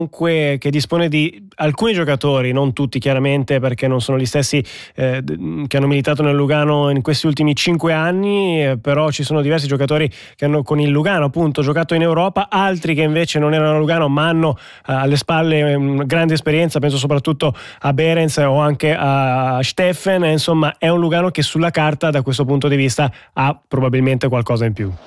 comunque che dispone di alcuni giocatori, non tutti chiaramente perché non sono gli stessi che hanno militato nel Lugano in questi ultimi 5 anni, però ci sono diversi giocatori che hanno con il Lugano appunto giocato in Europa, altri che invece non erano a Lugano ma hanno alle spalle una grande esperienza, penso soprattutto a Behrens o anche a Steffen, insomma è un Lugano che sulla carta da questo punto di vista ha probabilmente qualcosa in più.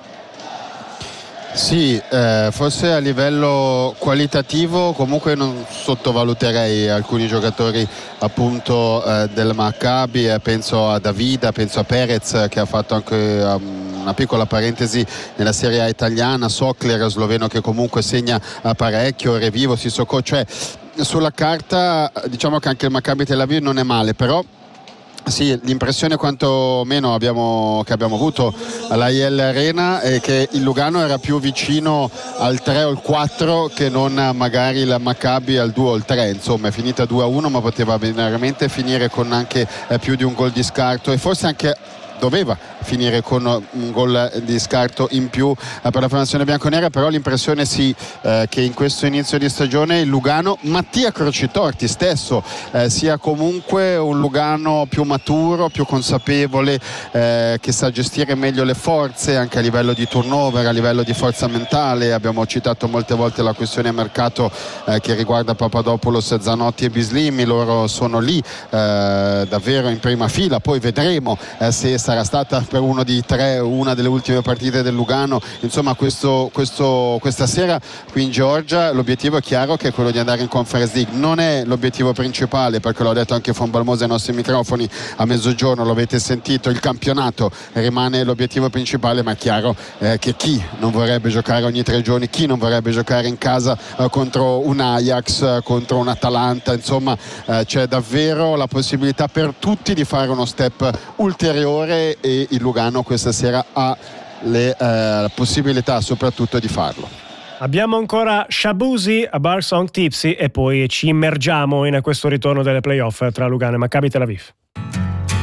Sì, forse a livello qualitativo comunque non sottovaluterei alcuni giocatori appunto del Maccabi, penso a Davida, penso a Perez che ha fatto anche una piccola parentesi nella Serie A italiana, Sokler sloveno che comunque segna parecchio, Revivo, Sissoko, cioè sulla carta diciamo che anche il Maccabi Tel Aviv non è male, però sì, l'impressione quantomeno che abbiamo avuto alla IL Arena è che il Lugano era più vicino al 3 o al 4 che non magari il Maccabi al 2 o al 3, insomma è finita 2-1 ma poteva veramente finire con anche più di un gol di scarto e forse anche doveva finire con un gol di scarto in più per la formazione bianconera, però l'impressione sì che in questo inizio di stagione il Lugano, Mattia Crocitorti stesso sia comunque un Lugano più maturo, più consapevole, che sa gestire meglio le forze anche a livello di turnover, a livello di forza mentale. Abbiamo citato molte volte la questione mercato che riguarda Papadopoulos, Zanotti e Bislimi, loro sono lì davvero in prima fila, poi vedremo se sarà stata per uno di tre una delle ultime partite del Lugano, insomma questa sera qui in Georgia l'obiettivo è chiaro che è quello di andare in Conference League, non è l'obiettivo principale perché l'ho detto anche Von Balmosa ai nostri microfoni a mezzogiorno, lo avete sentito, il campionato rimane l'obiettivo principale, ma è chiaro che chi non vorrebbe giocare ogni 3 giorni, chi non vorrebbe giocare in casa contro un Ajax, contro un Atalanta, insomma c'è davvero la possibilità per tutti di fare uno step ulteriore e il Lugano questa sera ha la possibilità soprattutto di farlo. Abbiamo ancora Shabuzi a Bar Song Tipsy e poi ci immergiamo in questo ritorno delle playoff tra Lugano e Maccabi Tel Aviv.